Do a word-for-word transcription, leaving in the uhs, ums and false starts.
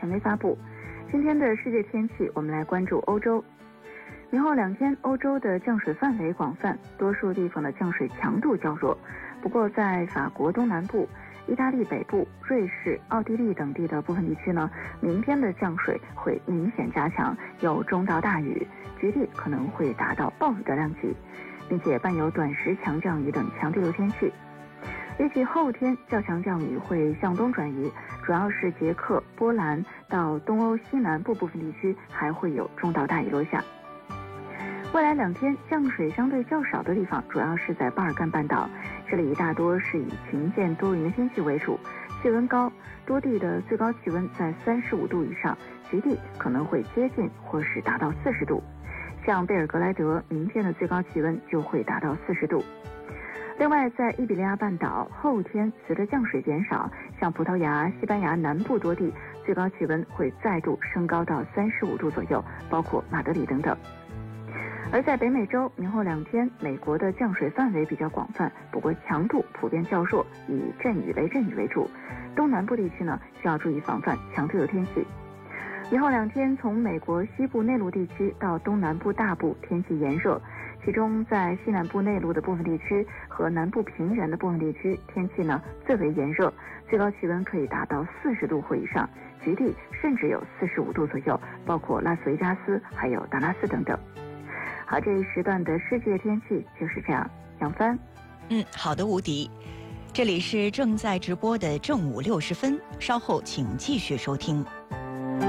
权威发布。今天的世界天气，我们来关注欧洲。明后两天，欧洲的降水范围广泛，多数地方的降水强度较弱。不过，在法国东南部、意大利北部、瑞士、奥地利等地的部分地区呢，明天的降水会明显加强，有中到大雨，局地可能会达到暴雨的量级，并且伴有短时强降雨等强对流天气。预计后天较强降雨会向东转移，主要是捷克、波兰到东欧西南部部分地区还会有中到大雨落下。未来两天降水相对较少的地方主要是在巴尔干半岛，这里大多是以晴间多云的天气为主，气温高，多地的最高气温在三十五度以上，局地可能会接近或是达到四十度。像贝尔格莱德明天的最高气温就会达到四十度。另外，在伊比利亚半岛后天随着降水减少，像葡萄牙、西班牙南部多地最高气温会再度升高到三十五度左右，包括马德里等等。而在北美洲，明后两天美国的降水范围比较广泛，不过强度普遍较弱，以阵雨雷阵雨为主。东南部地区呢，需要注意防范强对流天气。明后两天，从美国西部内陆地区到东南部大部天气炎热，其中在西南部内陆的部分地区和南部平原的部分地区天气呢最为炎热，最高气温可以达到四十度或以上，局地甚至有四十五度左右，包括拉斯维加斯还有达拉斯等等。好，这一时段的世界天气就是这样。杨帆， 嗯，好的，吴迪，这里是正在直播的正午六十分，稍后请继续收听。